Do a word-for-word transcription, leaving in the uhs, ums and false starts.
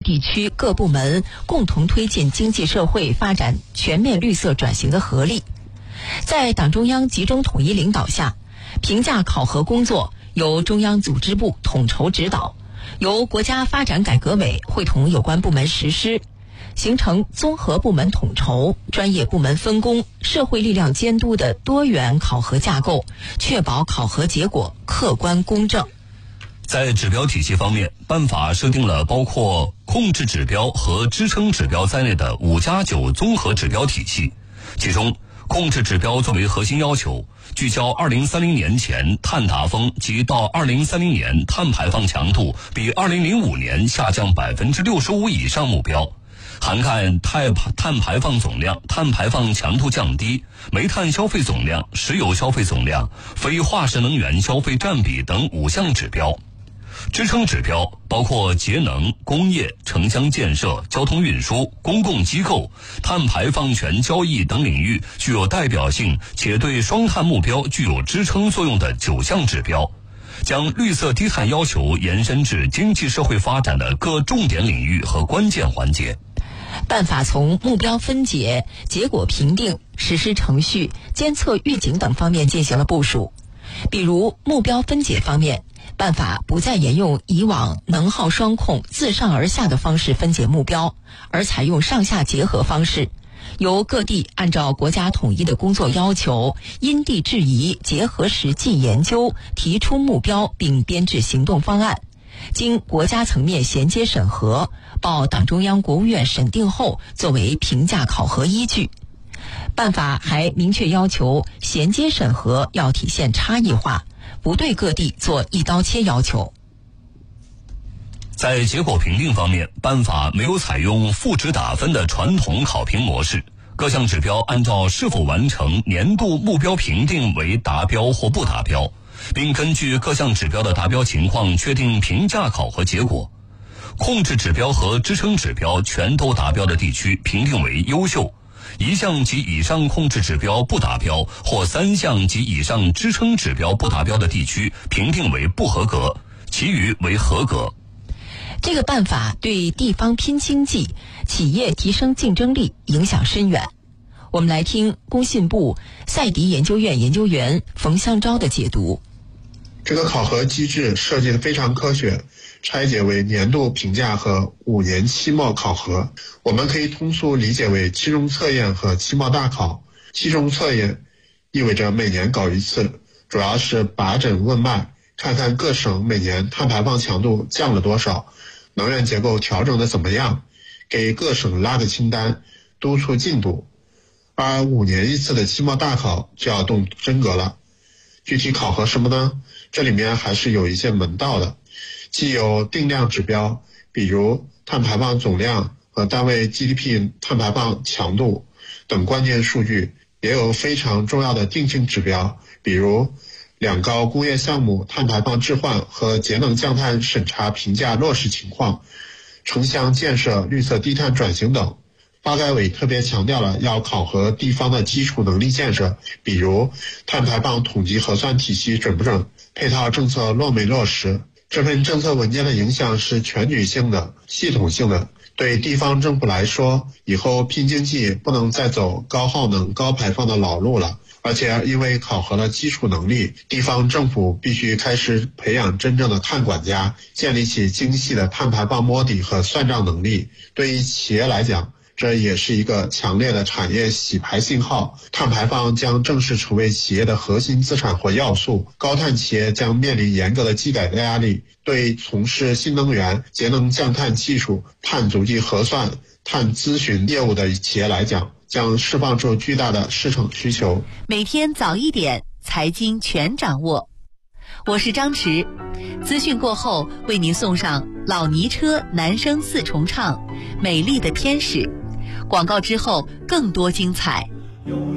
地区各部门共同推进经济社会发展全面绿色转型的合力。在党中央集中统一领导下，评价考核工作由中央组织部统筹指导，由国家发展改革委会同有关部门实施，形成综合部门统筹、专业部门分工、社会力量监督的多元考核架构，确保考核结果客观公正。 在指标体系方面，办法设定了包括控制指标和支撑指标在内的五加九综合指标体系，其中控制指标作为核心要求，聚焦二零三零年前碳达峰及到二零三零年碳排放强度比二零零五年下降百分之六十五以上目标，涵盖碳碳排放总量、碳排放强度降低、煤炭消费总量、石油消费总量、非化石能源消费占比等五项指标。支撑指标包括节能、工业、城乡建设、交通运输、公共机构、碳排放权交易等领域具有代表性且对双碳目标具有支撑作用的九项指标，将绿色低碳要求延伸至经济社会发展的各重点领域和关键环节。 办法从目标分解、结果评定、实施程序、监测预警等方面进行了部署。比如目标分解方面，办法不再沿用以往能耗双控、自上而下的方式分解目标，而采用上下结合方式，由各地按照国家统一的工作要求，因地制宜，结合实际研究，提出目标并编制行动方案，经国家层面衔接审核，报党中央、国务院审定后，作为评价考核依据。办法还明确要求衔接审核要体现差异化，不对各地做一刀切要求。 在结果评定方面，办法没有采用赋值打分的传统考评模式，各项指标按照是否完成年度目标评定为达标或不达标，并根据各项指标的达标情况确定评价考核结果。控制指标和支撑指标全都达标的地区评定为优秀，一项及以上控制指标不达标或三项及以上支撑指标不达标的地区评定为不合格，其余为合格。 这个办法对地方拼经济、企业提升竞争力影响深远。我们来听工信部赛迪研究院研究员冯香昭的解读。 这个考核机制设计得非常科学，拆解为年度评价和五年期末考核。我们可以通俗理解为期中测验和期末大考。期中测验意味着每年搞一次，主要是把诊问脉，看看各省每年碳排放强度降了多少，能源结构调整的怎么样，给各省拉个清单，督促进度。而五年一次的期末大考就要动真格了。具体考核什么呢？这里面还是有一些门道的，既有定量指标，比如碳排放总量和单位 G D P 碳排放强度等关键数据，也有非常重要的定性指标，比如两高工业项目碳排放置换和节能降碳审查评价落实情况，城乡建设绿色低碳转型等。发改委特别强调了要考核地方的基础能力建设，比如碳排放统计核算体系准不准，配套政策落没落实。这份政策文件的影响是全局性的、系统性的。对地方政府来说，以后拼经济不能再走高耗能、高排放的老路了，而且因为考核了基础能力，地方政府必须开始培养真正的碳管家，建立起精细的碳排放摸底和算账能力。对于企业来讲，这也是一个强烈的产业洗牌信号，碳排放将正式成为企业的核心资产或要素，高碳企业将面临严格的技改的压力。对从事新能源、节能降碳技术、碳足迹核算、碳咨询业务的企业来讲，将释放出巨大的市场需求。 每天早一点，财经全掌握。我是张弛，资讯过后为您送上老泥车男声四重唱《美丽的天使》。广告之后更多精彩。